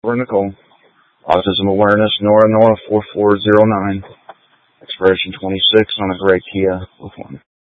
For Nicole. Autism Awareness, Nora 4409. Expiration 26 on a gray Kia with one.